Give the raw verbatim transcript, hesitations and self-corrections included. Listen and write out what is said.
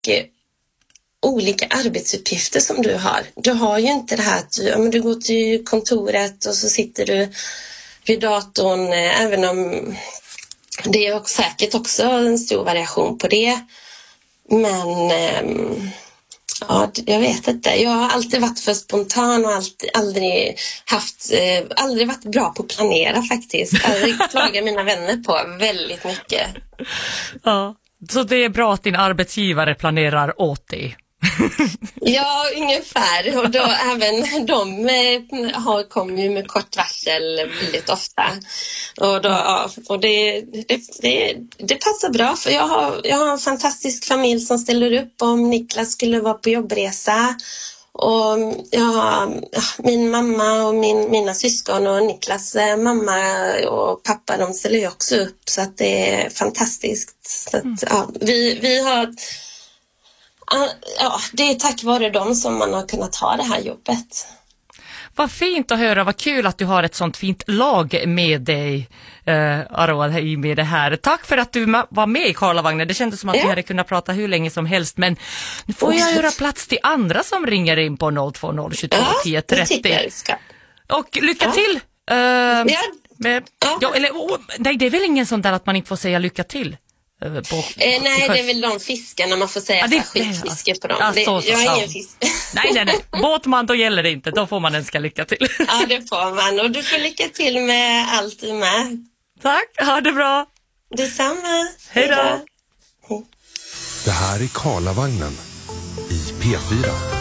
mycket olika arbetsuppgifter som du har. Du har ju inte det här att du, ja, men du går till kontoret och så sitter du vid datorn, även om det är också, säkert också en stor variation på det. Men ähm, ja, jag vet inte. Jag har alltid varit för spontan och alltid, aldrig haft, äh, aldrig varit bra på att planera faktiskt. Aldrig klagar mina vänner på väldigt mycket. Ja, så det är bra att din arbetsgivare planerar åt dig. Ja, ungefär. Och då även de eh, har kommer ju med kort varsel väldigt ofta. Och, då, ja, och det, det, det, det passar bra, för jag har, jag har en fantastisk familj som ställer upp om Niklas skulle vara på jobbresa. Och ja, min mamma och min, mina syskon och Niklas mamma och pappa, de ställer ju också upp, så att det är fantastiskt. Så att, ja, vi, vi har... Ja, det är tack vare dem som man har kunnat ha det här jobbet. Vad fint att höra, vad kul att du har ett sånt fint lag med dig, uh, Aroa, i med det här. Tack för att du ma- var med i Karlavagnen. Det kändes som att ja. vi hade kunnat prata hur länge som helst, men nu får jag göra plats till andra som ringer in på noll två noll två två tio trettio. Och lycka ja. till! Uh, ja. Med, ja. Ja, eller, oh, nej, det är väl ingen sån där att man inte får säga lycka till? På, eh, nej, det är väl de fiskarna man får säga, ja, det, skitfiske på dem. Ja, det, så, så, jag har ja. ingen fisk. Nej, nej, nej. Båtman, då gäller det inte. Då får man önska lycka till. Ja, det får man. Och du får lycka till med allt du med. Tack, ha det bra. Detsamma. Hej då. Det här är Karlavagnen i P fyra.